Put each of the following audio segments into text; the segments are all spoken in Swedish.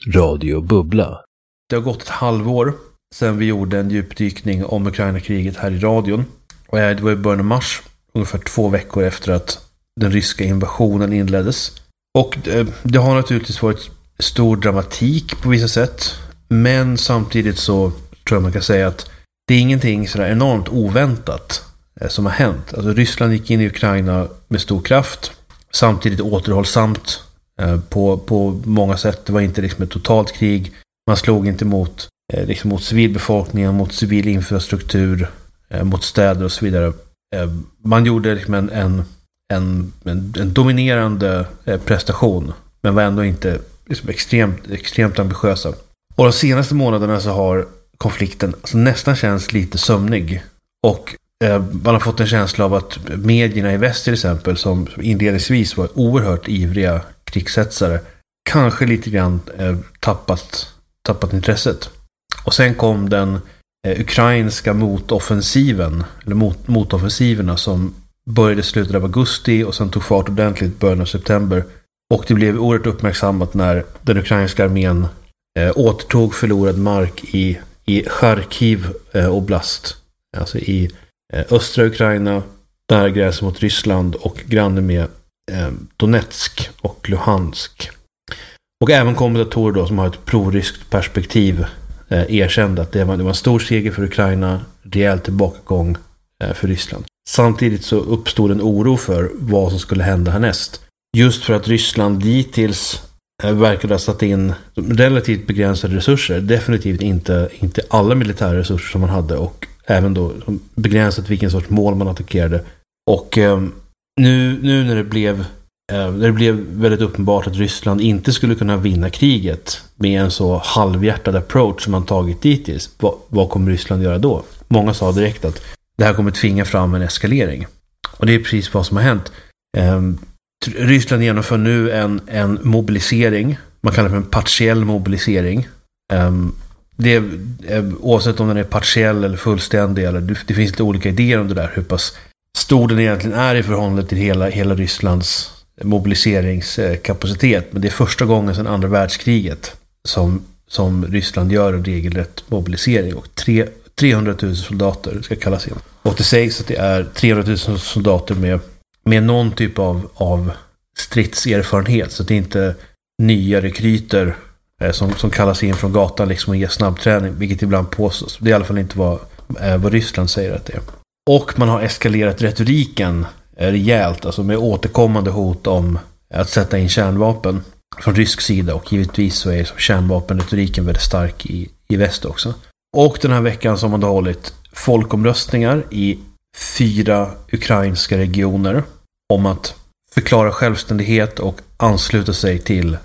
Radio Bubbla. Det har gått ett halvår sedan vi gjorde en djupdykning om Ukraina-kriget här i radion. Och det var i början av mars, ungefär 2 veckor efter att den ryska invasionen inleddes. Och det har naturligtvis varit stor dramatik på vissa sätt. Men samtidigt så tror jag man kan säga att det är ingenting sådär enormt oväntat som har hänt. Alltså Ryssland gick in i Ukraina med stor kraft. Samtidigt återhållsamt på många sätt. Det var inte liksom ett totalt krig. Man slog inte mot civilbefolkningen, mot civil infrastruktur, mot städer och så vidare. Man gjorde liksom en dominerande prestation, men var ändå inte liksom extremt ambitiösa. Och de senaste månaderna så har konflikten alltså nästan känts lite sömnig. Och man har fått en känsla av att medierna i väst till exempel, som inledningsvis var oerhört ivriga krigshetsare, kanske lite grann tappat intresset. Och sen kom den ukrainska motoffensiven, eller motoffensiverna som började i slutet av augusti och sen tog fart ordentligt i början av september. Och det blev oerhört uppmärksammat när den ukrainska armén återtog förlorad mark i Charkiv oblast, alltså i östra Ukraina, där gränsen mot Ryssland och granne med Donetsk och Luhansk. Och även kommentatorer då som har ett proryskt perspektiv erkände att det var en stor seger för Ukraina, rejäl tillbakagång för Ryssland. Samtidigt så uppstod en oro för vad som skulle hända härnäst. Just för att Ryssland dittills verkade ha satt in relativt begränsade resurser. Definitivt inte alla militära resurser som man hade, och även då begränsat vilken sorts mål man attackerade. Och nu när det blev väldigt uppenbart att Ryssland inte skulle kunna vinna kriget med en så halvhjärtad approach som man tagit dittills, vad kommer Ryssland göra då? Många sa direkt att det här kommer tvinga fram en eskalering. Och det är precis vad som har hänt. Ryssland genomför nu en mobilisering. Man kallar det för en partiell mobilisering. Det oavsett om den är partiell eller fullständig, eller det finns lite olika idéer om det där, hur pass stor den egentligen är i förhållande till hela Rysslands mobiliseringskapacitet. Men det är första gången sedan andra världskriget som Ryssland gör en regelrätt mobilisering, och 300 000 soldater ska kallas in. Och det sägs att det är 300 000 soldater med någon typ av stridserfarenhet, så det är inte nya rekryter som kallas in från gatan liksom och ger snabbträning, vilket ibland påstås. Det är i alla fall inte vad Ryssland säger att det är. Och man har eskalerat retoriken rejält, alltså med återkommande hot om att sätta in kärnvapen från rysk sida, och givetvis så är kärnvapenretoriken väldigt stark i väst också. Och den här veckan så har man då hållit folkomröstningar i 4 ukrainska regioner om att förklara självständighet och ansluta sig till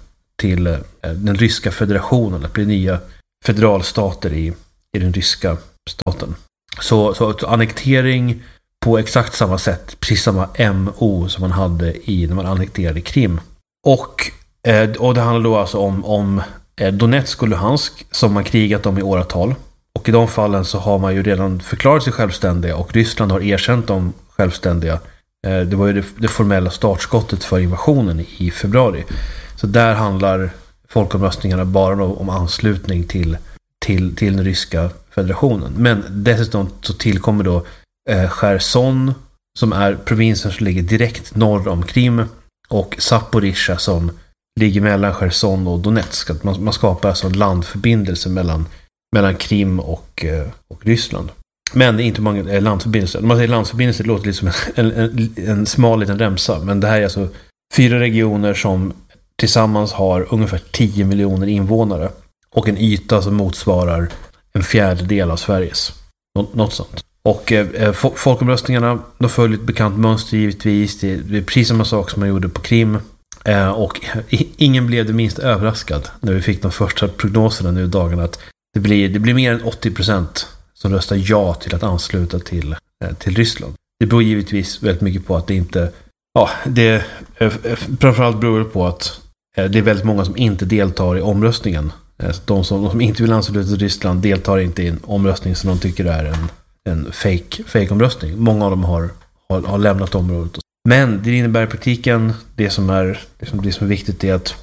den ryska federationen, att bli nya federalstater i den ryska staten. Så annektering på exakt samma sätt, precis samma MO som man hade när man annekterade Krim. Och det handlar då alltså om Donetsk och Luhansk som man krigat om i åratal. Och i de fallen så har man ju redan förklarat sig självständiga, och Ryssland har erkänt dem självständiga. Det var ju det formella startskottet för invasionen i februari. Så där handlar folkomröstningarna bara om anslutning till den ryska federationen. Men dessutom så tillkommer då Cherson, som är provinsen som ligger direkt norr om Krim, och Zaporizjzja som ligger mellan Cherson och Donetsk. Att man skapar alltså en landförbindelse mellan Krim och Ryssland. Men det är inte många landförbindelser. När man säger landförbindelser, det låter lite som en smal liten remsa. Men det här är alltså 4 regioner som tillsammans har ungefär 10 miljoner invånare. Och en yta som motsvarar en fjärdedel av Sveriges. Något sånt. Och folkomröstningarna, de följer ett bekant mönster givetvis. Det är precis samma sak som man gjorde på Krim. Och ingen blev det minst överraskad när vi fick de första prognoserna nu i dagarna att det blir mer än 80% som röstar ja till att ansluta till Ryssland. Det beror givetvis väldigt mycket på att det inte... Ja, det framförallt beror på att det är väldigt många som inte deltar i omröstningen. De som inte vill ansluta till Ryssland deltar inte i en omröstning som de tycker är en fake-omröstning. Många av dem har lämnat området. Men det innebär i praktiken, det som är viktigt är att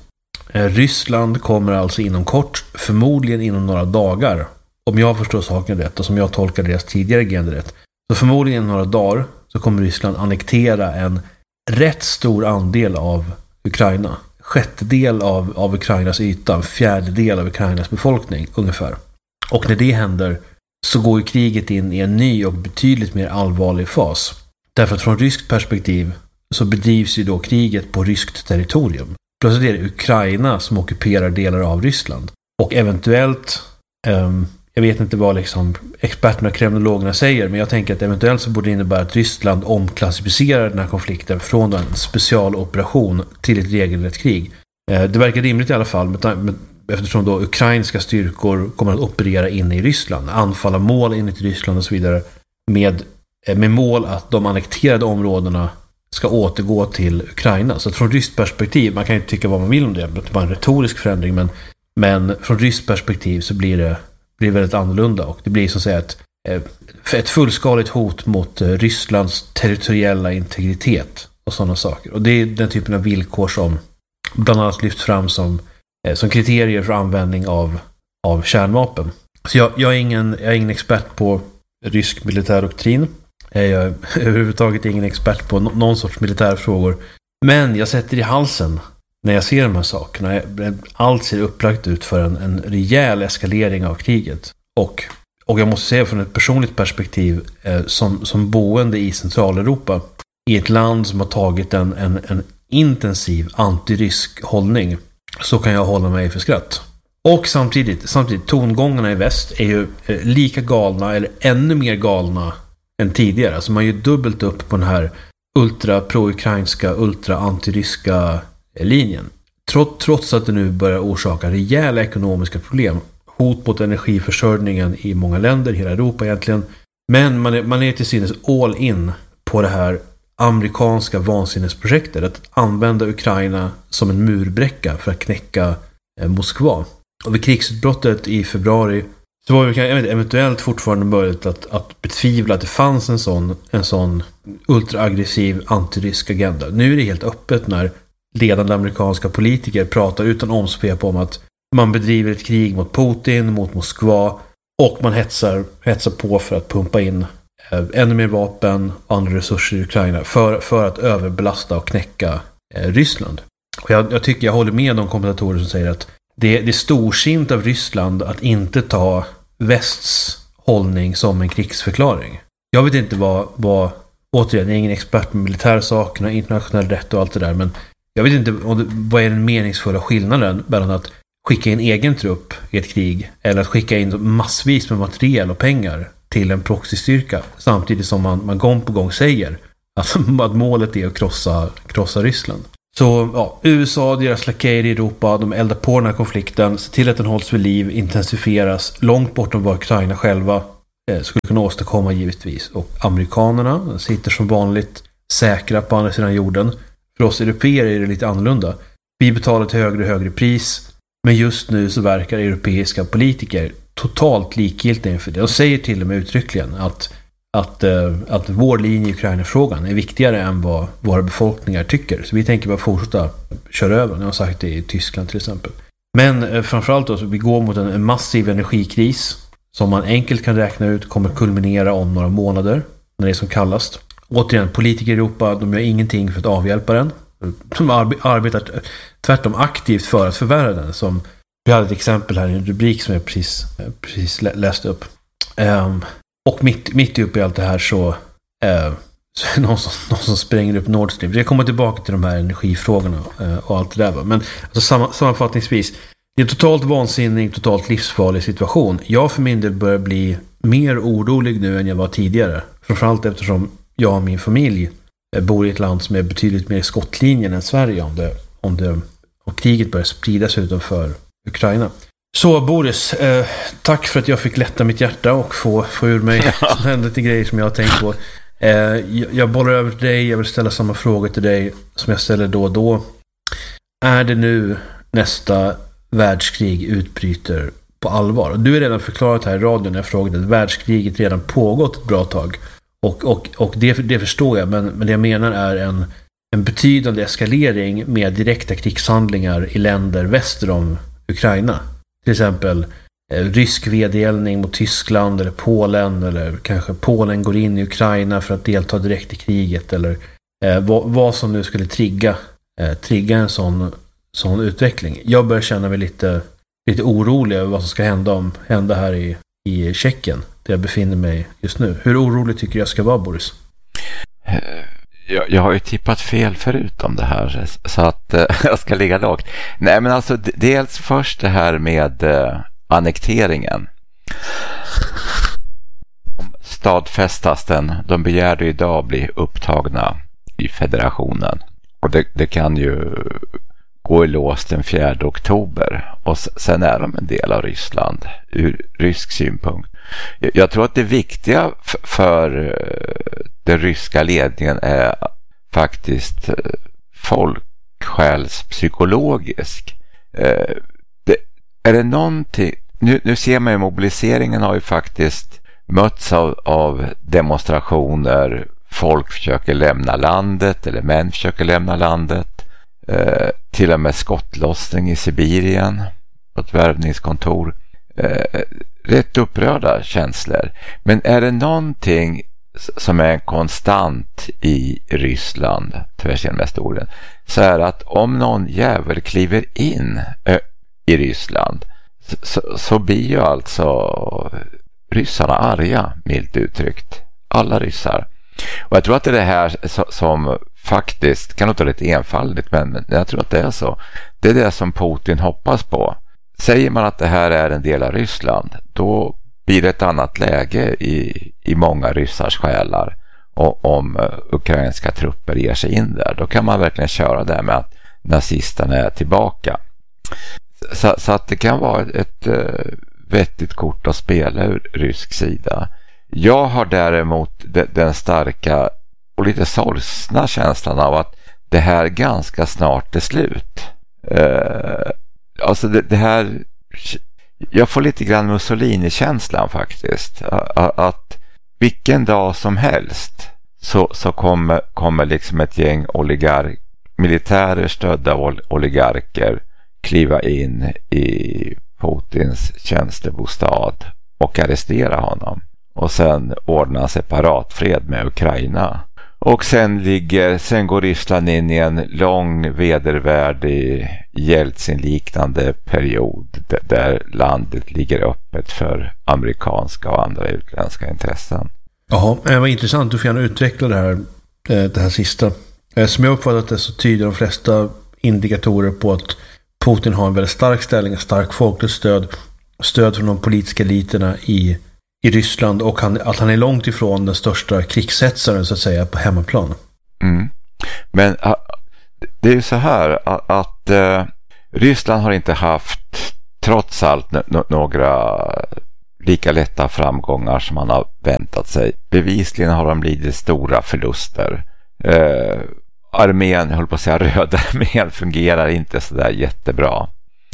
Ryssland kommer alltså inom kort, förmodligen inom några dagar, om jag förstår saken rätt och som jag tolkar deras tidigare agerande rätt, så förmodligen inom några dagar så kommer Ryssland annektera en rätt stor andel av Ukraina. 1/6 av Ukrainas yta, 1/4 av Ukrainas befolkning ungefär. Och när det händer så går ju kriget in i en ny och betydligt mer allvarlig fas. Därför att från ryskt perspektiv så bedrivs ju då kriget på ryskt territorium. Plötsligt är det Ukraina som ockuperar delar av Ryssland. Och eventuellt, jag vet inte vad liksom experterna och kriminologerna säger, men jag tänker att eventuellt så borde det innebära att Ryssland omklassificerar den här konflikten från en specialoperation till ett regelrätt krig. Det verkar rimligt i alla fall, eftersom då ukrainska styrkor kommer att operera inne i Ryssland, anfalla mål inne i Ryssland och så vidare, med mål att de annekterade områdena ska återgå till Ukraina. Så att från ryskt perspektiv, man kan ju tycka vad man vill om det, det var en retorisk förändring, men från ryskt perspektiv så blir det väldigt annorlunda, och det blir så att säga ett fullskaligt hot mot Rysslands territoriella integritet och sådana saker. Och det är den typen av villkor som bland annat lyfts fram som kriterier för användning av kärnvapen. Så jag är ingen expert på rysk militärdoktrin. Jag är överhuvudtaget ingen expert på någon sorts militärfrågor. Men jag sätter i halsen när jag ser de här sakerna. Allt ser upplagt ut för en rejäl eskalering av kriget. Och jag måste säga från ett personligt perspektiv, som boende i Centraleuropa, i ett land som har tagit en intensiv antirysk hållning, så kan jag hålla mig för skratt. Och samtidigt tongångarna i väst är ju lika galna eller ännu mer galna än tidigare. Alltså man är ju dubbelt upp på den här ultra pro-ukrainska, ultra antiryska linjen. Trots att det nu börjar orsaka rejäla ekonomiska problem. Hot mot energiförsörjningen i många länder, hela Europa egentligen. Men man är till synes all in på det här amerikanska vansinnesprojektet att använda Ukraina som en murbräcka för att knäcka Moskva. Och vid krigsutbrottet i februari så var det eventuellt fortfarande möjligt att betvivla att det fanns en sån ultraaggressiv antirysk agenda. Nu är det helt öppet när ledande amerikanska politiker pratar utan omsvep om att man bedriver ett krig mot Putin, mot Moskva, och man hetsar på för att pumpa in ännu mer vapen och andra resurser i Ukraina för att överbelasta och knäcka Ryssland. Och jag håller med de kommentatorer som säger att det är storsint av Ryssland att inte ta västs hållning som en krigsförklaring. Jag vet inte vad återigen, jag är ingen expert på militärsakerna, internationell rätt och allt det där, men jag vet inte vad är den meningsfulla skillnaden mellan att skicka in egen trupp i ett krig eller att skicka in massvis med materiel och pengar till en proxystyrka, samtidigt som man gång på gång säger att målet är att krossa Ryssland. Så ja, USA, deras lakejer i Europa, de eldar på den här konflikten, ser till att den hålls vid liv, intensifieras långt bortom vad Ukraina själva skulle kunna åstadkomma givetvis. Och amerikanerna sitter som vanligt säkra på andra sidan jorden. För oss europeer är det lite annorlunda. Vi betalar ett högre och högre pris, men just nu så verkar europeiska politiker totalt likgiltiga inför det. De säger till och med uttryckligen att vår linje i Ukraina-frågan är viktigare än vad våra befolkningar tycker. Så vi tänker bara fortsätta köra över. Jag har sagt det i Tyskland till exempel. Men framförallt då, så vi går mot en massiv energikris som man enkelt kan räkna ut kommer kulminera om några månader när det är som kallast. Återigen, politiker i Europa, de gör ingenting för att avhjälpa den. De arbetar tvärtom aktivt för att förvärra den. Som vi hade ett exempel här i en rubrik som jag precis läste upp. Och mitt uppe i allt det här så är någon som spränger upp Nord Stream. Jag kommer tillbaka till de här energifrågorna och allt det där. Men alltså, sammanfattningsvis, det är en totalt vansinnig, totalt livsfarlig situation. Jag för min del börjar bli mer orolig nu än jag var tidigare. Framförallt eftersom jag och min familj bor i ett land som är betydligt mer i skottlinjen än Sverige om kriget börjar spridas utanför Ukraina. Så Boris, tack för att jag fick lätta mitt hjärta och få ur mig lite grejer som jag har tänkt på. Jag bollar över till dig, jag vill ställa samma frågor till dig som jag ställer då och då. Är det nu nästa världskrig utbryter på allvar? Du har redan förklarat här i radion när jag frågade att världskriget redan pågått ett bra tag. Och det förstår jag, men det jag menar är en betydande eskalering med direkta krigshandlingar i länder väster om Ukraina. Till exempel rysk vedergällning mot Tyskland eller Polen, eller kanske Polen går in i Ukraina för att delta direkt i kriget, eller vad som nu skulle trigga en sån utveckling. Jag börjar känna mig lite orolig över vad som ska hända här i Tjeckien, där jag befinner mig just nu. Hur orolig tycker jag ska vara, Boris? Jag har ju tippat fel förut om det här, så att jag ska ligga lågt. Nej, men alltså dels först det här med annekteringen. Stadfästas den. De begärde idag bli upptagna i federationen. Och det kan ju gå i lås den 4 oktober. Och sen är de en del av Ryssland ur rysk synpunkt. Jag tror att det viktiga för den ryska ledningen är faktiskt folksjälspsykologisk. Är det någonting... Nu ser man ju, mobiliseringen har ju faktiskt mötts av demonstrationer. Folk försöker lämna landet, eller män försöker lämna landet. Till och med skottlossning i Sibirien på ett värvningskontor. Rätt upprörda känslor. Men är det någonting som är en konstant i Ryssland tvärs genom historien, så är att om någon jävel kliver in i Ryssland så blir ju alltså ryssarna arga, milt uttryckt. Alla ryssar. Och jag tror att det är det här som faktiskt, kan låta lite enfaldigt, men jag tror att det är så. Det är det som Putin hoppas på. Säger man att det här är en del av Ryssland, då blir det ett annat läge i många ryssars själar. Och om ukrainska trupper ger sig in där, då kan man verkligen köra det med att nazisterna är tillbaka. Så att det kan vara ett vettigt kort att spela ur rysk sida. Jag har däremot den starka och lite sorgsna känslan av att det här ganska snart är slut. Alltså det här, jag får lite grann Mussolini-känslan faktiskt, att vilken dag som helst så kommer liksom ett gäng militärer stödda oligarker kliva in i Putins tjänstebostad och arrestera honom, och sen ordna separatfred med Ukraina. Och sen går Ryssland in i en lång vedervärdig Jeltsin-liknande period där landet ligger öppet för amerikanska och andra utländska intressen. Jaha, det var intressant. Du får gärna utveckla det här sista. Som jag uppfattat det så tyder de flesta indikatorer på att Putin har en väldigt stark ställning, en stark folkligt stöd från de politiska eliterna i Ryssland, och att han är långt ifrån den största krigshetsaren så att säga på hemmaplan. Mm. Men det är ju så här att Ryssland har inte haft trots allt några lika lätta framgångar som man har väntat sig. Bevisligen har de lidit stora förluster. Armén, jag håller på att säga röda armén, fungerar inte så där jättebra.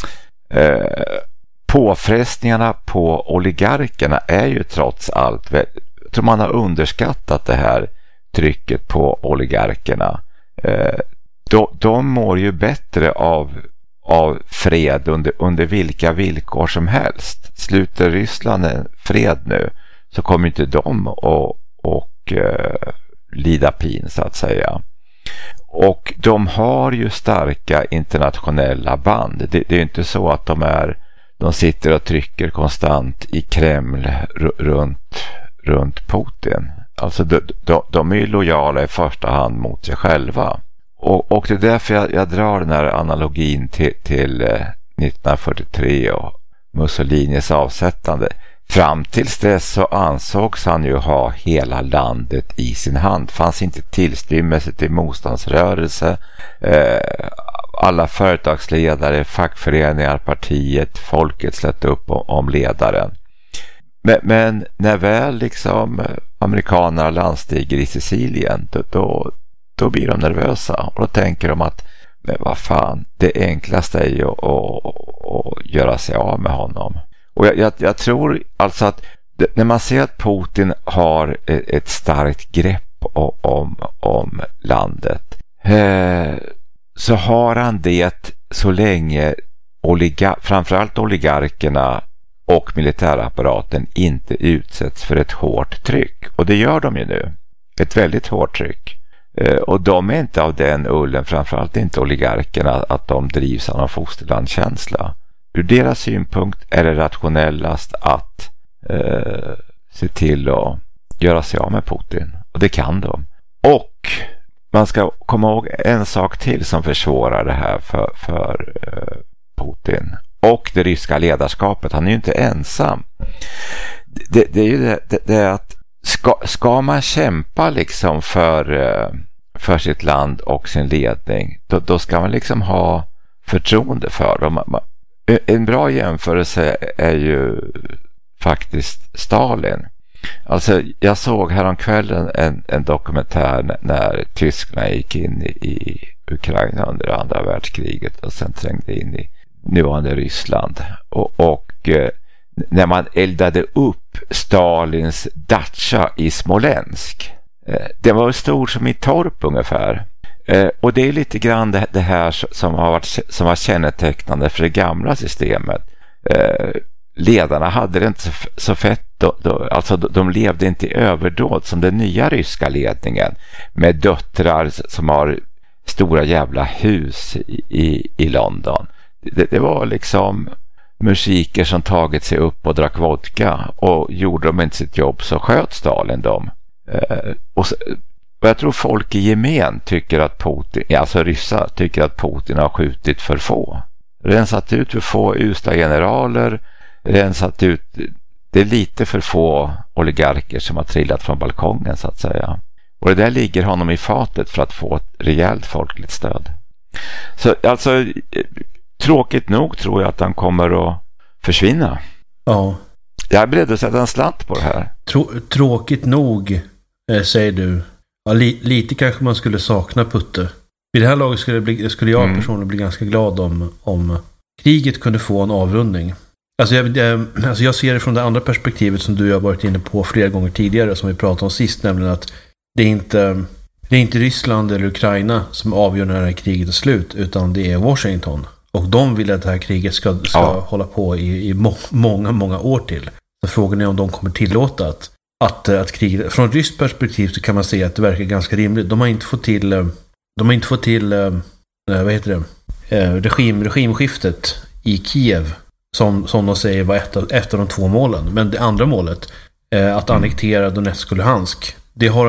Påfrestningarna på oligarkerna är ju trots allt, jag tror man har underskattat det här trycket på oligarkerna. De mår ju bättre av fred under vilka villkor som helst. Sluter Ryssland en fred nu, så kommer inte de och lida pin så att säga. Och de har ju starka internationella band. Det är ju inte så att de sitter och trycker konstant i Kreml runt Putin. Alltså de är ju lojala i första hand mot sig själva. Och det är därför jag drar den här analogin till 1943 och Mussolinis avsättande. Fram tills dess så ansågs han ju ha hela landet i sin hand. Fanns inte tillstymmelse till motståndsrörelse. Alla företagsledare, fackföreningar, partiet, folket slöt upp om ledaren. Men när väl liksom amerikanerna landstiger i Sicilien, då blir de nervösa. Och då tänker de att, men vad fan, det enklaste är ju att göra sig av med honom. Och jag tror alltså att när man ser att Putin har ett starkt grepp om landet, så har han det så länge framförallt oligarkerna och militärapparaten inte utsätts för ett hårt tryck. Och det gör de ju nu. Ett väldigt hårt tryck. Och de är inte av den ullen, framförallt inte oligarkerna, att de drivs av någon fosterlandskänsla. Ur deras synpunkt är det rationellast att se till att göra sig av med Putin. Och det kan de. Och man ska komma ihåg en sak till som försvårar det här för Putin och det ryska ledarskapet. Han är ju inte ensam. Det är ju det att ska man kämpa liksom för sitt land och sin ledning, då ska man liksom ha förtroende för dem. En bra jämförelse är ju faktiskt Stalin. Alltså jag såg häromkvällen en dokumentär när Tyskland gick in i Ukraina under andra världskriget och sen trängde in i nuvarande Ryssland. Och när man eldade upp Stalins dacha i Smolensk. Det var stor som i Torp ungefär. Och det är lite grann det här som var kännetecknande för det gamla systemet. Ledarna hade det inte så fett. Alltså de levde inte i överdåd som den nya ryska ledningen. Med döttrar som har stora jävla hus i London. Det var liksom musiker som tagit sig upp och drack vodka, och gjorde de inte sitt jobb så sköt Stalin dem. Och jag tror folk i gemen tycker att Putin, alltså ryssar, tycker att Putin har skjutit för få. Rensat ut för få usla generaler, rensat ut, det är lite för få oligarker som har trillat från balkongen så att säga. Och det där ligger honom i fatet för att få ett rejält folkligt stöd. Så alltså tråkigt nog tror jag att han kommer att försvinna. Ja. Jag är beredd att sätta en slant på det här. Tråkigt nog, säger du. Ja, lite kanske man skulle sakna Putte. Vid det här laget skulle jag personligen bli ganska glad om kriget kunde få en avrundning. Alltså jag ser det från det andra perspektivet som du har varit inne på flera gånger tidigare, som vi pratade om sist, nämligen att det är inte Ryssland eller Ukraina som avgör när det här kriget är slut, utan det är Washington. Och de vill att det här kriget ska hålla på i många, många år till. Så frågan är om de kommer tillåta att kriget... Från ryskt perspektiv så kan man säga att det verkar ganska rimligt. De har inte fått till regimskiftet i Kiev som de säger var ett av de två målen. Men det andra målet, att annektera Donetsk och Luhansk, det gör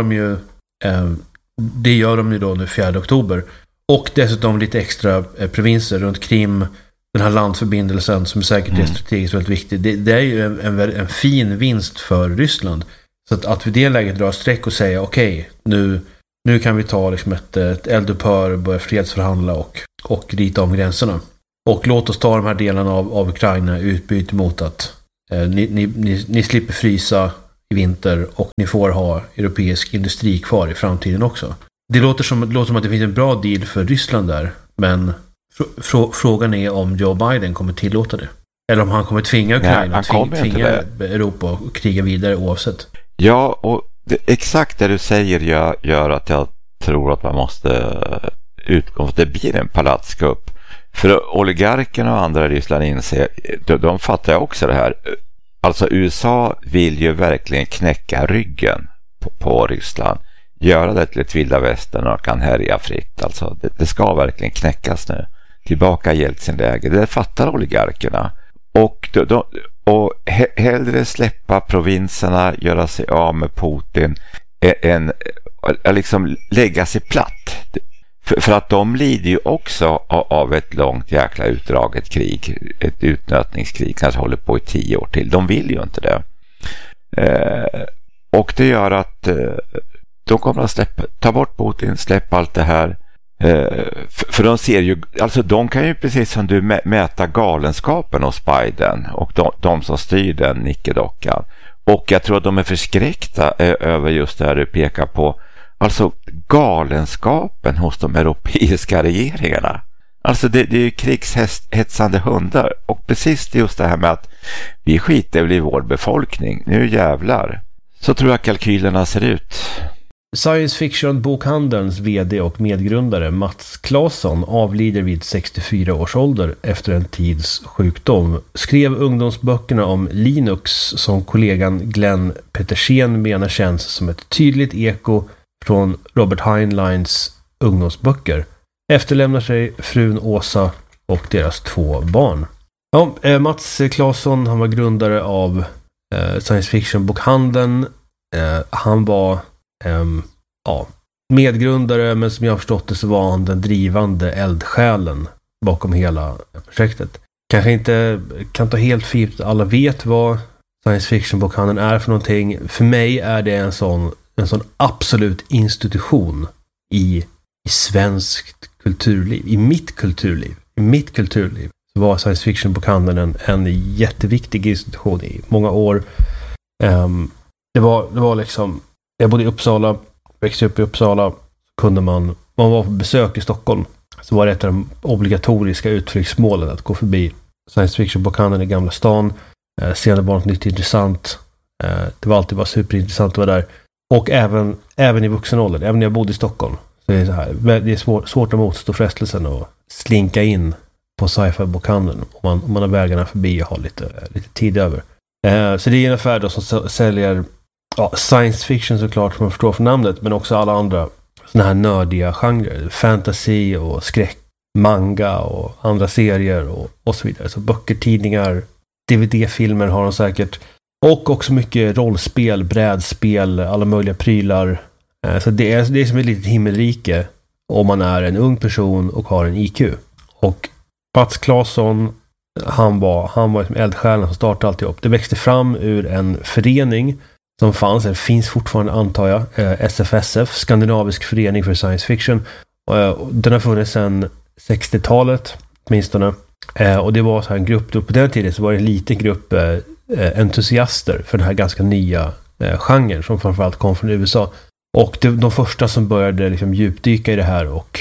de ju då den 4 oktober. Och dessutom lite extra provinser runt Krim, den här landförbindelsen som säkert är strategiskt väldigt viktig. Det är ju en fin vinst för Ryssland. Så att vid det läget dra streck och säga okej, nu kan vi ta liksom ett eldupphör, börja fredsförhandla och rita om gränserna. Och låt oss ta de här delarna av Ukraina i utbyte mot att ni slipper frysa i vinter och ni får ha europeisk industri kvar i framtiden också. Det låter som att det finns en bra deal för Ryssland där, men frågan är om Joe Biden kommer tillåta det. Eller om han kommer tvinga Ukraina, tvinga Europa och kriga vidare oavsett. Ja, och exakt det du säger gör att jag tror att man måste utgå, för det blir en palatskupp. För oligarkerna och andra i Ryssland inser, de fattar också det här. Alltså USA vill ju verkligen knäcka ryggen på Ryssland. Göra det till ett vilda västern och kan härja fritt. Alltså det ska verkligen knäckas nu. Tillbaka i Jeltsin-läge. Det fattar oligarkerna. Och hellre släppa provinserna, göra sig av med Putin än liksom lägga sig platt. För att de lider ju också av ett långt jäkla utdraget krig. Ett utnötningskrig kanske håller på i 10 år till. De vill ju inte det. Och det gör att de kommer att ta bort Putin, släppa allt det här. För de ser ju, alltså de kan ju precis som du mäta galenskapen hos Biden och de som styr den nickedockan. Och jag tror att de är förskräckta över just det här du pekar på. Alltså galenskapen hos de europeiska regeringarna. Alltså det är ju krigshetsande hundar. Och precis just det här med att vi skiter väl i vår befolkning. Nu jävlar. Så tror jag kalkylerna ser ut. Science Fiction-bokhandelns vd och medgrundare Mats Claesson avlider vid 64 års ålder efter en tids sjukdom. Skrev ungdomsböckerna om Linux som kollegan Glenn Petersen menar känns som ett tydligt eko från Robert Heinleins ungdomsböcker. Efterlämnar sig frun Åsa och deras 2 barn. Ja, Mats Claesson, han var grundare av Science Fiction-bokhandeln. Han var medgrundare, men som jag har förstått det så var han den drivande eldsjälen bakom hela projektet. Kanske inte kan ta helt för givet att alla vet vad Science Fiction-bokhandeln är för någonting. För mig är det en sån absolut institution i svenskt kulturliv, i mitt kulturliv. Så var Science Fiction-bokhandeln en jätteviktig institution i många år. Det var liksom, jag bodde i Uppsala, växte upp i Uppsala, kunde man var på besök i Stockholm, så var det ett av de obligatoriska utflyktsmålen att gå förbi Science Fiction-bokhandeln i Gamla stan, se det var något nytt intressant. Det var alltid superintressant att vara där. Och även i vuxen ålder, även när jag bodde i Stockholm, så är det så här, det är svårt att motstå frestelsen att slinka in på sci-fi-bokhandeln om man har vägarna förbi och har lite tid över. Så det är en affär då som säljer science fiction såklart, som man förstår från namnet, men också alla andra såna här nördiga genrer, fantasy och skräck, manga och andra serier och så vidare. Så böcker, tidningar, DVD-filmer har de säkert. Och också mycket rollspel, brädspel, alla möjliga prylar. Så det är som ett litet himmelrike om man är en ung person och har en IQ. Och Mats Claesson, han var som eldsjälen som startade alltihop. Det växte fram ur en förening som det finns fortfarande antar jag, SFSF, Skandinavisk förening för science fiction. Den har funnits sedan 60-talet åtminstone. Och det var så här en grupp, på den tiden så var det en liten grupp entusiaster för den här ganska nya genren som framförallt kom från USA. Och de första som började liksom djupdyka i det här och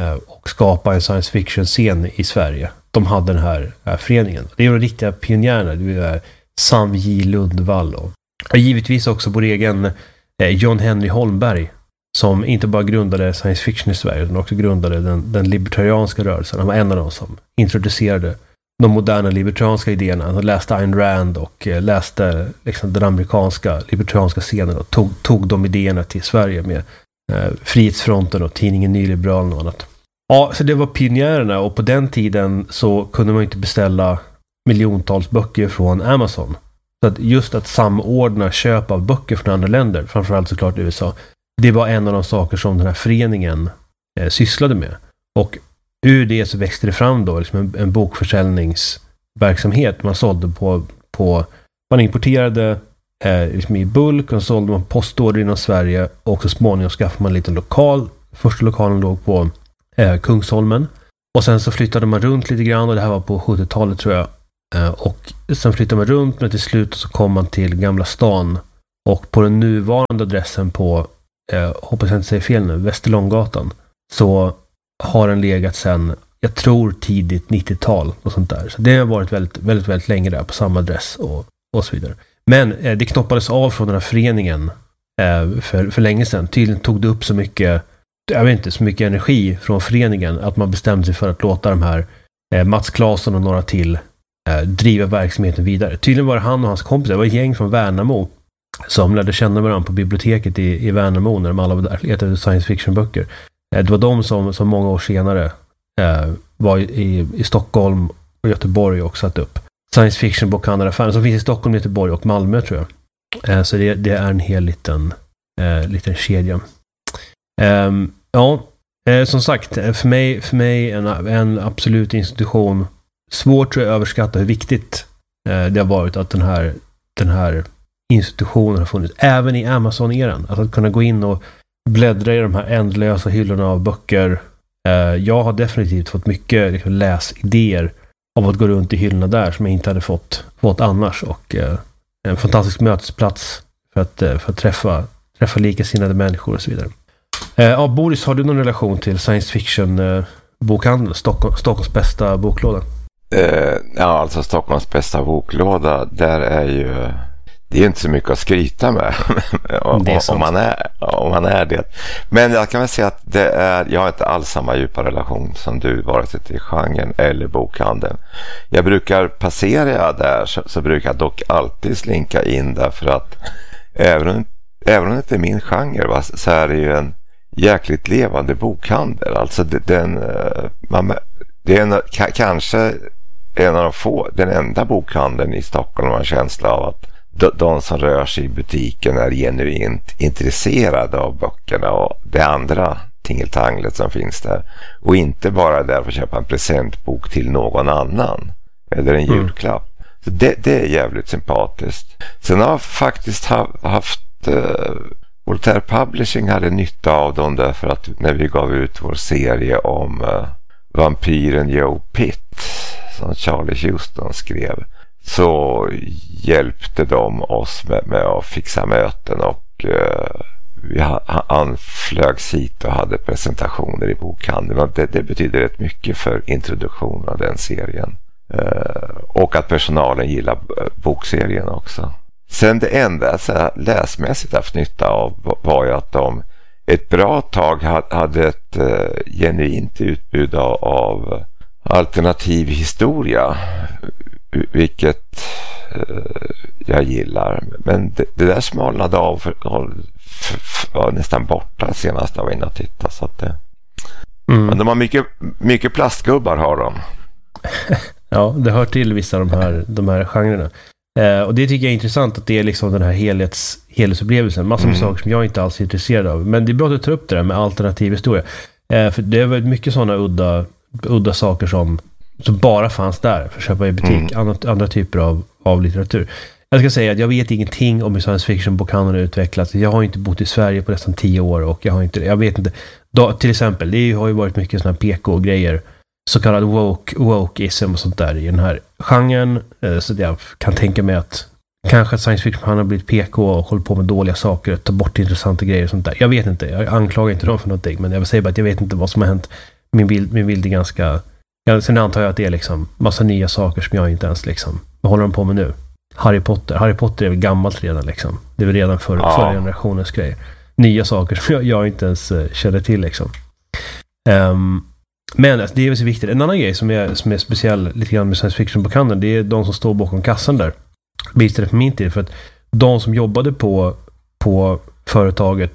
skapa en science fiction-scen i Sverige, de hade den här föreningen. Det är de riktiga pionjärerna, det är Sam J. Lundvall och givetvis också vår egen John Henry Holmberg, som inte bara grundade science fiction i Sverige utan också grundade den libertarianska rörelsen. Han var en av dem som introducerade de moderna libertarianska idéerna. Han läste Ayn Rand och läste liksom den amerikanska libertarianska scenen och tog de idéerna till Sverige med Frihetsfronten och tidningen Nyliberalen och annat. Ja, så det var pionjärerna, och på den tiden så kunde man inte beställa miljontals böcker från Amazon. Så att samordna köp av böcker från andra länder, framförallt såklart USA, det var en av de saker som den här föreningen sysslade med. Och ur det så växte det fram då liksom en bokförsäljningsverksamhet. Man sålde man importerade liksom i bulk, och sålde man postorder inom Sverige, och så småningom skaffade man en liten lokal. Första lokalen låg på Kungsholmen, och sen så flyttade man runt lite grann, och det här var på 70-talet tror jag. Och sen flyttade man runt, men till slut så kom man till Gamla stan, och på den nuvarande adressen på hoppas jag inte säger fel nu, Västerlånggatan, så har den legat sen, jag tror tidigt 90-tal och sånt där. Så det har varit väldigt, väldigt, väldigt länge där på samma adress och så vidare. Men det knoppades av från den här föreningen för länge sedan. Tydligen tog det upp så mycket energi från föreningen att man bestämde sig för att låta de här Mats Claesson och några till driva verksamheten vidare. Tydligen var det han och hans kompisar, det var ett gäng från Värnamo som lärde känna varandra på biblioteket i Värnamo när de alla var där, letade science fiction-böcker. Det var de som många år senare var i Stockholm och Göteborg och satt upp science fiction-bokhandlaraffären som finns i Stockholm, Göteborg och Malmö tror jag. Så det är en hel liten kedja. Som sagt, för mig en absolut institution. Svårt tror jag överskatta hur viktigt det har varit att den här institutionen har funnits även i Amazon-eran. Att kunna gå in och bläddra i de här ändlösa hyllorna av böcker. Jag har definitivt fått mycket liksom, läsidéer av att gå runt i hyllorna där som jag inte hade fått annars. Och en fantastisk mötesplats för att träffa likasinnade människor och så vidare. Boris, har du någon relation till science fiction bokhandeln? Stockholms bästa boklåda? Alltså Stockholms bästa boklåda, där är ju det är inte så mycket att skryta med om man är det. Men jag kan väl säga att jag har inte alls samma djupa relation som du, vare sig till genren eller bokhandeln. Jag brukar passera där så brukar jag dock alltid slinka in där, för att även om det inte är min genre, så är det ju en jäkligt levande bokhandel. Alltså det är kanske en av de få, den enda bokhandeln i Stockholm, har en känsla av att de som rör sig i butiken är genuint intresserade av böckerna och det andra tingeltanglet som finns där, och inte bara där för att köpa en presentbok till någon annan eller en julklapp. Så det är jävligt sympatiskt. Sen har jag faktiskt haft Voltaire Publishing hade nytta av dem, därför att när vi gav ut vår serie om vampyren Joe Pitt som Charlie Houston skrev, så hjälpte de oss med att fixa möten, och han flögs hit och hade presentationer i bokhandeln. Det betyder rätt mycket för introduktionen av den serien, och att personalen gillar bokserien också. Sen det enda läsmässigt haft nytta av var ju att de ett bra tag hade ett genuint utbud av alternativ historia, vilket jag gillar. Men det där smalnade av var nästan borta senast jag var inne och tittade. Så att men de har mycket plastgubbar har de. Ja, det hör till vissa av de här genrerna. Och det tycker jag är intressant, att det är liksom den här helhetsupplevelsen. Massor med saker som jag inte alls är intresserad av. Men det är bra att du tar upp det där med alternativ historia. För det är väldigt mycket sådana udda saker som bara fanns där för att köpa i butik. Andra typer av litteratur. Jag ska säga att jag vet ingenting om hur science fiction-bokhandeln har utvecklats. Jag har inte bott i Sverige på nästan 10 år och jag vet inte. Till exempel, det har ju varit mycket sådana PK-grejer, så kallad wokeism och sånt där i den här genren. Så jag kan tänka mig att kanske science fiction har blivit PK och håller på med dåliga saker, tar bort intressanta grejer och sånt där. Jag vet inte, jag anklagar inte dem för någonting, men jag vill säga bara att jag vet inte vad som har hänt. Min bild är ganska... Sen antar jag att det är liksom massa nya saker som jag inte ens liksom... Vad håller de på med nu? Harry Potter är väl gammalt redan liksom. Det är väl redan förra generationens grejer. Nya saker som jag inte ens känner till liksom. Men alltså, det är väl så viktigt. En annan grej som är speciell lite grann med science fiction-bokhandeln, det är de som står bakom kassan där. Visst är det för min tid, för att de som jobbade på företaget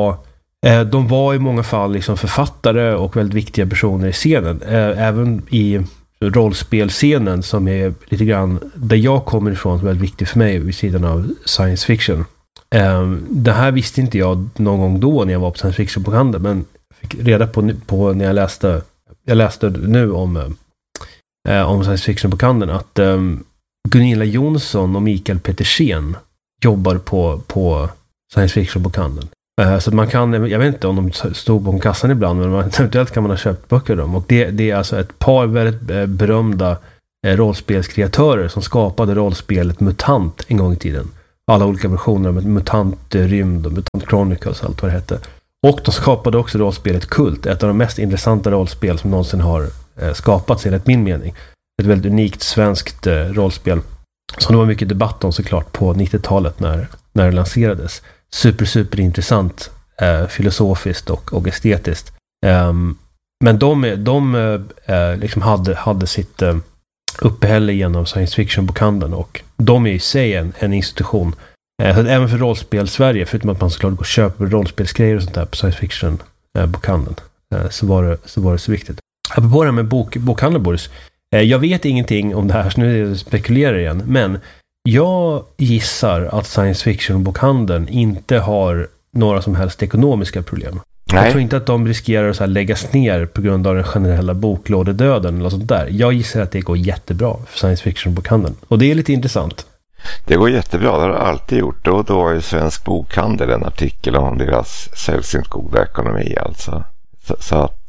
de var i många fall liksom författare och väldigt viktiga personer i scenen. Även i rollspelscenen, som är lite grann där jag kommer ifrån, som är väldigt viktig för mig vid sidan av science fiction. Det här visste inte jag någon gång då när jag var på science fiction-bokhandeln, men fick reda på när jag läste nu om science fiction-bokhandeln att Gunilla Jonsson och Mikael Petersen jobbar på science fiction-bokhandeln. Så att man kan, jag vet inte om de stod på kassan ibland, men eventuellt kan man ha köpt böcker dem. Och det är alltså ett par väldigt berömda rollspelskreatörer som skapade rollspelet MUTANT en gång i tiden. Alla olika versioner med MUTANT Rymd och MUTANT Chronicles, allt vad det hette. Och de skapade också rollspelet Kult, ett av de mest intressanta rollspel som någonsin har skapats, enligt min mening. Ett väldigt unikt svenskt rollspel som det var mycket debatt om såklart på 90-talet när det lanserades. Super intressant, filosofiskt och estetiskt. Men de liksom hade sitt uppehälle genom science fiction-bokhandeln, och de är i sig en institution. Så att även för rollspel Sverige, förutom att man såklart går och köper rollspelsgrejer och sånt där på science fiction-bokhandeln, så var det så viktigt. Apropå det här med bokhandeln, Boris. Jag vet ingenting om det här, så nu spekulerar jag igen. Men jag gissar att science fiction-bokhandeln inte har några som helst ekonomiska problem. Nej. Jag tror inte att de riskerar att så här läggas ner på grund av den generella boklådedöden eller sånt där. Jag gissar att det går jättebra för science fiction-bokhandeln. Och det är lite intressant. Det går jättebra, det har det alltid gjort. Då har ju Svensk Bokhandel en artikel om deras sällsynt goda ekonomi alltså. Så att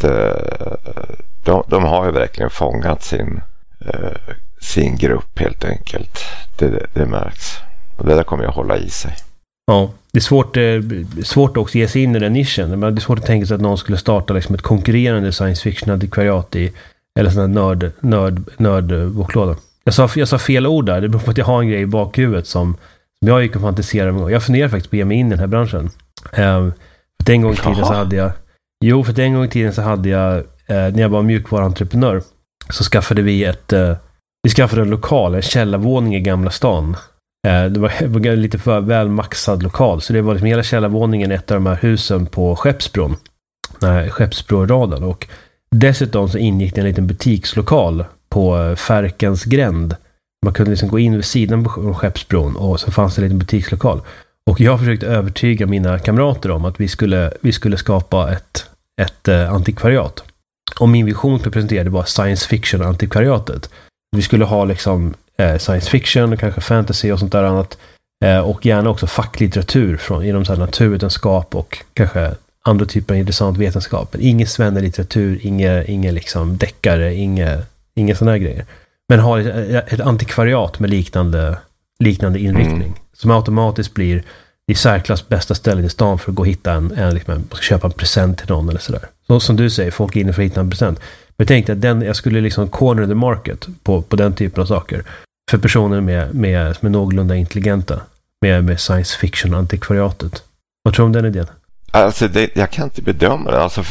de har ju verkligen fångat sin grupp helt enkelt. Det märks. Och det där kommer jag hålla i sig. Ja, det är svårt också att ge sig in i den nischen. Men det är svårt att tänka sig att någon skulle starta liksom ett konkurrerande science fiction-antikvariat eller sån här nördboklåda. Jag sa fel ord där. Det beror på att jag har en grej i bakhuvudet som Jag gick och fantiserade. Jag funderar faktiskt på att ge mig in i den här branschen. För en gång i tiden så hade jag... Jo, för en gång i tiden så hade jag... när jag var mjukvaruentreprenör så skaffade vi en lokal, en källarvåning i Gamla stan. Det var lite för väl maxad lokal. Så det var liksom hela källarvåningen i ett av de här husen på Skeppsbron. Skeppsbroraden. Och dessutom så ingick det en liten butikslokal på Färkens gränd. Man kunde liksom gå in vid sidan på Skeppsbron och så fanns det en liten butikslokal. Och jag försökte övertyga mina kamrater om att vi skulle skapa ett antikvariat. Och min vision för att presentera det var science fiction antikvariatet. Vi skulle ha liksom science fiction och kanske fantasy och sånt där annat. Och gärna också facklitteratur inom så här naturvetenskap och kanske andra typer av intressant vetenskap. Men ingen svennelitteratur, ingen liksom deckare, inga sådana här grejer. Men ha ett antikvariat med liknande inriktning. Som automatiskt blir i särklass bästa stället i stan för att gå och hitta liksom, köpa en present till någon eller sådär. Så som du säger, folk är inne för att hitta en present. Men jag tänkte att jag skulle liksom corner the market på den typen av saker. För personer med någorlunda intelligenta. Med science fiction antikvariatet. Vad tror du om den idén? Alltså jag kan inte bedöma det. Alltså,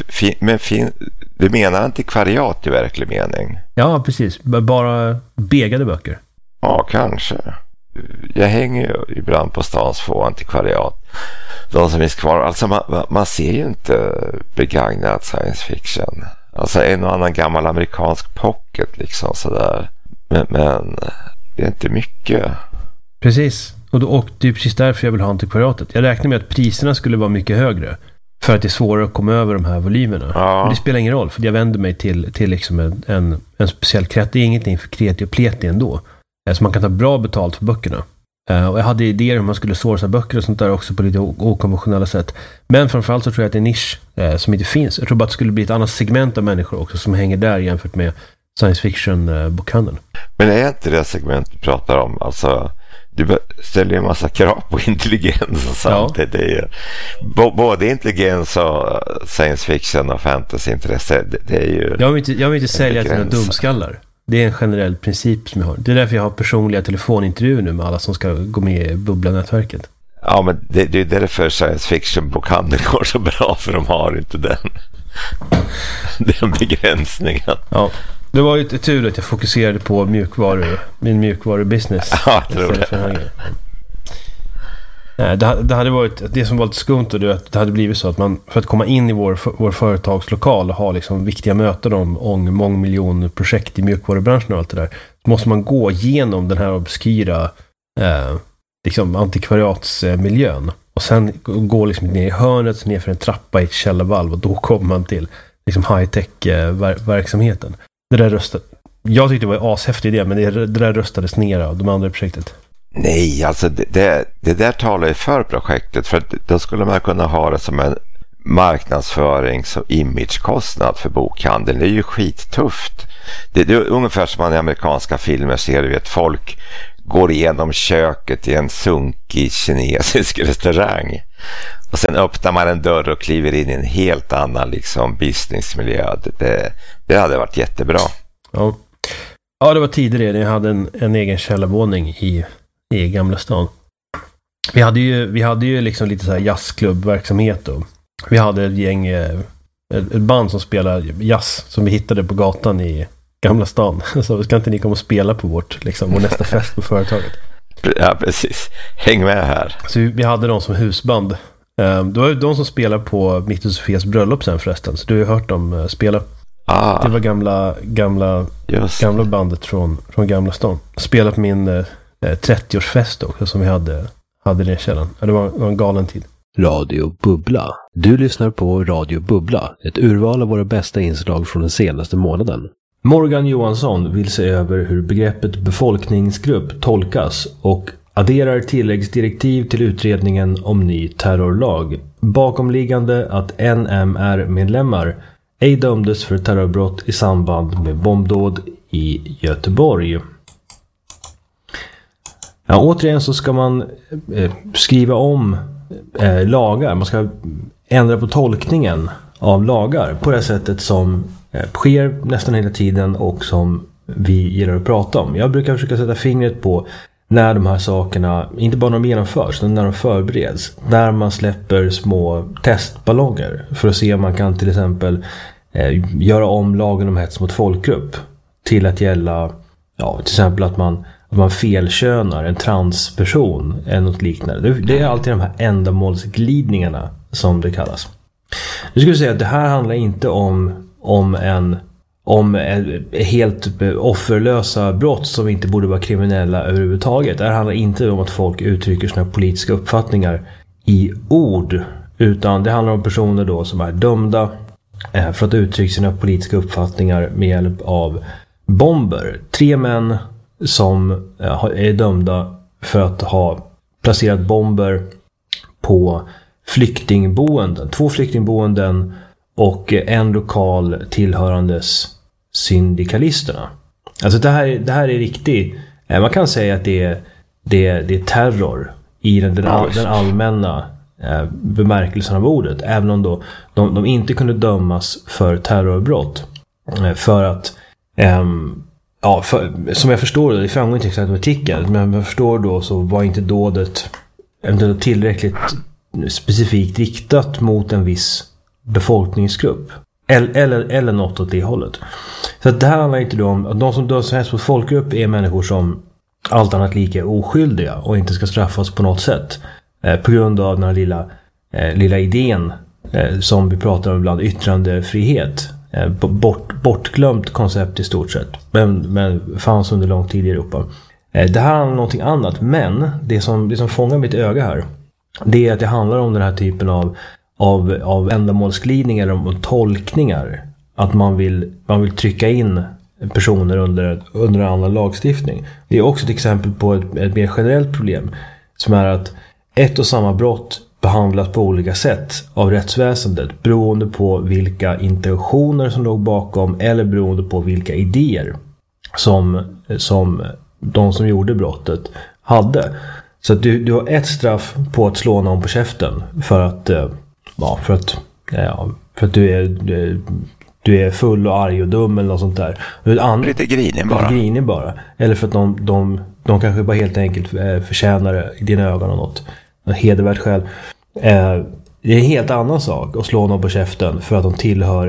du menar antikvariat i verklig mening? Ja, precis. Bara begade böcker. Ja, kanske. Jag hänger ju ibland på stans få antikvariat. De som finns kvar. Alltså man ser ju inte begagnat science fiction. Alltså en och annan gammal amerikansk pocket liksom sådär. Men det är inte mycket. Precis. Och det är precis därför jag vill ha antikvariatet. Jag räknar med att priserna skulle vara mycket högre. För att det är svårare att komma över de här volymerna. Ja. Men det spelar ingen roll. För jag vänder mig till liksom en speciell krets. Det är ingenting för kreti och pleti ändå. Så man kan ta bra betalt för böckerna. Och jag hade idéer om man skulle sourca böcker och sånt där också på lite okonventionella sätt. Men framförallt så tror jag att det är en nisch som inte finns. Jag tror bara att det skulle bli ett annat segment av människor också som hänger där jämfört med science fiction-bokhandeln. Men är inte det segment du pratar om? Alltså, du ställer ju en massa krav på intelligens och sånt. Ja. Det är både intelligens och science fiction och fantasyintresse. Det är ju... Jag vill inte sälja till några dumskallar. Det är en generell princip som jag har. Det är därför jag har personliga telefonintervjuer nu med alla som ska gå med i Bubbla-nätverket. Ja, men det är därför science fiction-bokhandeln går så bra, för de har inte den begränsningen. Ja, det var ju tur att jag fokuserade på min mjukvarubusiness. Ja, jag tror det. Det hade varit det som var lite skumt, och det hade blivit så att man för att komma in i vår företagslokal och ha liksom viktiga möten om mångmiljonprojekt i mjukvarubranschen och allt det där, så måste man gå igenom den här obskyra liksom antikvariatsmiljön och sen gå liksom ner i hörnet, ner för en trappa i ett källarvalv, och då kommer man till liksom high-tech-verksamheten. Det där jag tyckte det var en ashäftig idé, men det där röstades ner av de andra projektet. Nej, alltså det där talar ju för projektet, för då skulle man kunna ha det som en marknadsförings- och imagekostnad för bokhandeln. Det är ju skittufft. Det är ungefär som man i amerikanska filmer ser, du vet, folk går igenom köket i en sunkig kinesisk restaurang och sen öppnar man en dörr och kliver in i en helt annan liksom businessmiljö. Det hade varit jättebra. Ja, det var tidigare. Jag hade en egen källarvåning i Gamla stan. Vi hade ju liksom lite så här jazzklubbverksamhet då. Vi hade ett gäng ett band som spelade jazz som vi hittade på gatan i Gamla stan. Så ska inte ni komma och spela på vår nästa fest på företaget? Ja, precis. Häng med här. Så vi hade dem som husband. Det var ju de som spelade på mitt och Sofias bröllop sen förresten. Så du har ju hört dem spela. Det var gamla bandet från Gamla stan. Spelade på min 30-årsfest också som vi hade den källan. Det var en galen tid. Radio Bubbla. Du lyssnar på Radio Bubbla, ett urval av våra bästa inslag från den senaste månaden. Morgan Johansson vill se över hur begreppet befolkningsgrupp tolkas och adderar tilläggsdirektiv till utredningen om ny terrorlag. Bakomliggande att NMR-medlemmar ej dömdes för terrorbrott i samband med bombdåd i Göteborg. Ja, återigen så ska man skriva om lagar. Man ska ändra på tolkningen av lagar på det sättet som sker nästan hela tiden och som vi gillar att prata om. Jag brukar försöka sätta fingret på när de här sakerna, inte bara när de genomförs utan när de förbereds, när man släpper små testballonger för att se om man kan till exempel göra om lagen om hets mot folkgrupp till att gälla, till exempel att man felkönar en transperson eller något liknande. Det är alltid de här ändamålsglidningarna som det kallas. Jag skulle säga att det här handlar inte om helt offerlösa brott som inte borde vara kriminella överhuvudtaget. Det här handlar inte om att folk uttrycker sina politiska uppfattningar i ord, utan det handlar om personer då som är dömda för att uttrycka sina politiska uppfattningar med hjälp av bomber. 3 män som är dömda för att ha placerat bomber på flyktingboenden. 2 flyktingboenden och en lokal tillhörandes syndikalisterna. Alltså det här är riktigt. Man kan säga att det är terror i den allmänna bemärkelsen av ordet. Även om då de inte kunde dömas för terrorbrott. För att som jag förstår det framgår inte exakt av artikeln, men jag förstår då så var inte dådet tillräckligt specifikt riktat mot en viss befolkningsgrupp eller något åt det hållet. Så att det här handlar inte om att de som döds för hets mot folkgrupp är människor som allt annat lika är oskyldiga och inte ska straffas på något sätt på grund av den här lilla idén som vi pratar om ibland, yttrandefrihet. Bortglömt koncept i stort sett, men fanns under lång tid i Europa. Det här handlar om någonting annat, men det som fångar mitt öga här, det är att det handlar om den här typen av ändamålsglidning eller om tolkningar, att man vill trycka in personer under en annan lagstiftning. Det är också ett exempel på ett mer generellt problem, som är att ett och samma brott behandlas på olika sätt av rättsväsendet beroende på vilka intentioner som låg bakom eller beroende på vilka idéer som de som gjorde brottet hade. Så att du har ett straff på att slå någon på käften för att du är full och arg och dum eller något sånt där. Lite grinig bara. Eller för att de kanske bara helt enkelt förtjänar det i dina ögon och något hedervärt skäl. Det är en helt annan sak att slå någon på käften för att de tillhör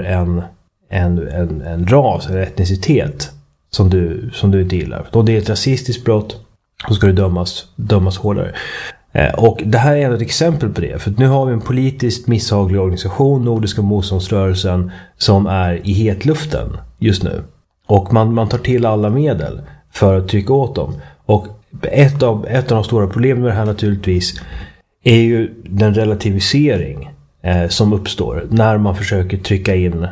en ras eller etnicitet som du inte gillar. Då det är ett rasistiskt brott, så ska du dömas hårdare. Och det här är ett exempel på det. För nu har vi en politiskt misshaglig organisation, Nordiska motståndsrörelsen, som är i hetluften just nu. Och man tar till alla medel för att trycka åt dem. Och ett av de stora problemen med det här naturligtvis är ju den relativisering som uppstår när man försöker trycka in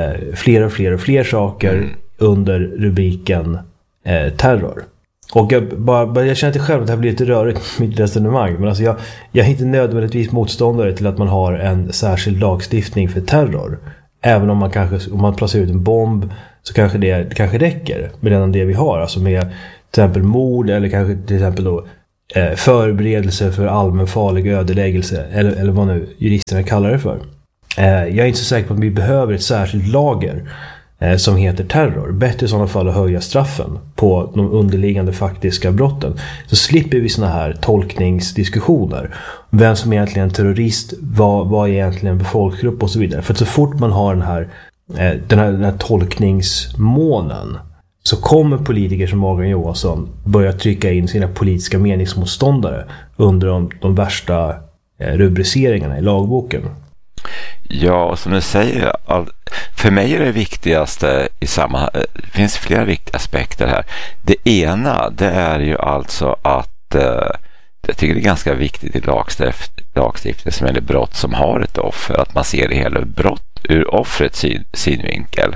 fler saker under rubriken terror. Och jag känner inte själv att det här blir lite rörigt mitt resonemang, men alltså jag är inte nödvändigtvis motståndare till att man har en särskild lagstiftning för terror. Även om man placerar ut en bomb, så kanske det räcker med den det vi har, alltså med till exempel mord eller kanske till exempel då förberedelse för allmän farlig ödeläggelse eller vad nu juristerna kallar det för. Jag är inte så säker på att vi behöver ett särskilt lager som heter terror. Bättre i sådana fall att höja straffen på de underliggande faktiska brotten. Så slipper vi såna här tolkningsdiskussioner. Vem som egentligen är en terrorist, vad är egentligen en befolkningsgrupp och så vidare. För att så fort man har den här tolkningsmånen, så kommer politiker som Morgan Johansson börja trycka in sina politiska meningsmotståndare under de värsta rubriceringarna i lagboken. Ja, som du säger, för mig är det viktigaste det finns flera viktiga aspekter här. Det ena, det är ju alltså att jag tycker det är ganska viktigt i lagstiftning som gäller brott som har ett offer, att man ser det hela brott ur offrets synvinkel.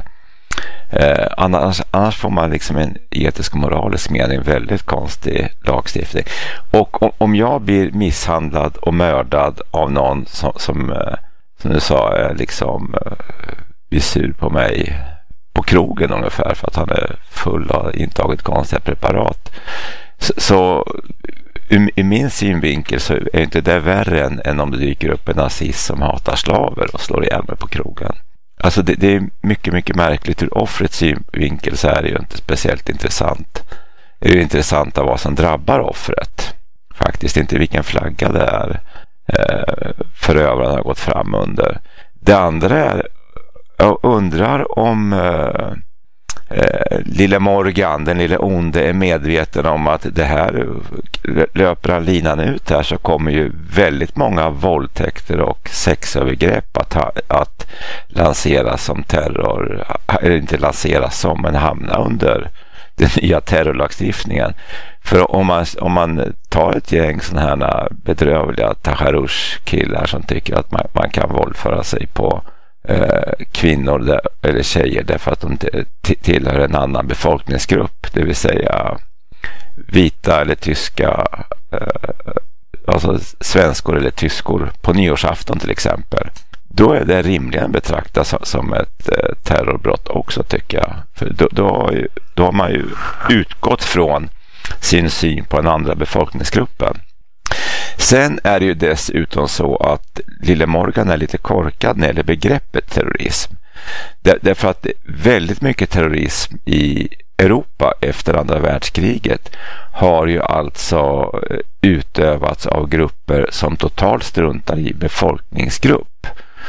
Annars får man liksom en etisk och moralisk mening, väldigt konstig lagstiftning. Och om jag blir misshandlad och mördad av någon som du sa liksom blir sur på mig på krogen ungefär för att han är full av intaget konstiga preparat, så i min synvinkel så är inte det värre än om det dyker upp en nazist som hatar slaver och slår ihjäl mig på krogen. Alltså det är mycket, mycket märkligt. Ur offrets synvinkel så är det ju inte speciellt intressant. är det intressanta vad som drabbar offret. Faktiskt inte vilken flagga det är förövaren har gått fram under. Det andra är, jag undrar om lille Morgan, den lille onde, är medveten om att det här, löper han linan ut här så kommer ju väldigt många våldtäkter och sexövergrepp att lanseras som terror, eller inte lanseras som, men hamna under den nya terrorlagstiftningen. För om man tar ett gäng sådana här bedrövliga Taharush-killar som tycker att man kan våldföra sig på kvinnor eller tjejer därför att de tillhör en annan befolkningsgrupp, det vill säga vita eller tyska, alltså svenskor eller tyskor på nyårsafton till exempel, då är det rimligen betraktas som ett terrorbrott också, tycker jag. För då har man ju utgått från sin syn på den andra befolkningsgruppen. Sen är det ju dessutom så att lille Morgan är lite korkad när det gäller begreppet terrorism. Därför att väldigt mycket terrorism i Europa efter andra världskriget har ju alltså utövats av grupper som totalt struntar i befolkningsgrupp.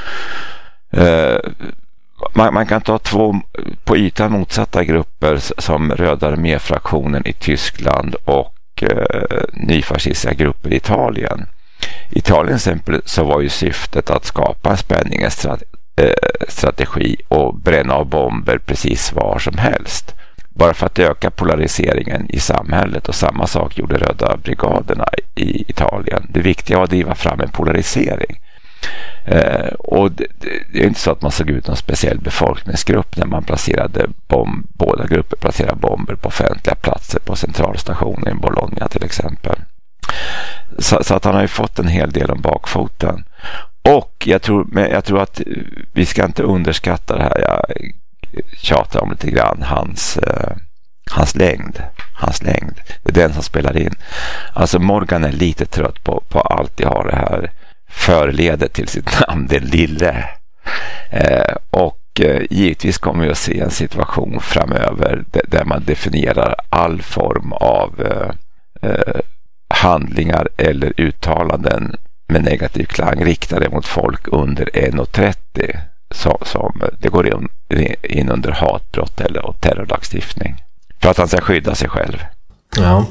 Man kan ta två på ytan motsatta grupper som Röda arméfraktionen i Tyskland och nyfascistiska grupper i Italien. I Italien exempel så var ju syftet att skapa en spänningsstrategi och bränna av bomber precis var som helst. Bara för att öka polariseringen i samhället, och samma sak gjorde Röda brigaderna i Italien. Det viktiga var att driva fram en polarisering. Och det är inte så att man såg ut någon speciell befolkningsgrupp när man placerade båda grupper placerade bomber på offentliga platser på centralstationen i Bologna till exempel. Så att han har ju fått en hel del om bakfoten. Och jag tror att vi ska inte underskatta det här. Jag tjatar om lite grann hans längd. Det är den som spelar in. Alltså Morgan är lite trött på allt jag har det här förledet till sitt namn, den lille. Och givetvis kommer vi att se en situation framöver där man definierar all form av handlingar eller uttalanden med negativ klang riktade mot folk under 1,30 som det går in under hatbrott eller terrorlagstiftning för att han ska skydda sig själv. Ja.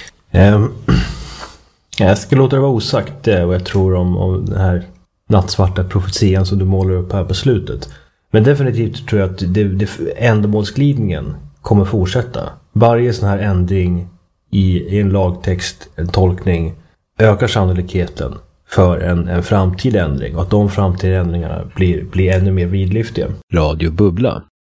Jag ska låta det vara osagt vad jag tror om den här nattsvarta profetian som du målar upp här på slutet. Men definitivt tror jag att ändamålsglidningen kommer fortsätta. Varje sån här ändring i en lagtext, en tolkning, ökar sannolikheten för en framtida ändring. Och att de framtida ändringarna blir ännu mer vidlyftiga. Radio Bubbla.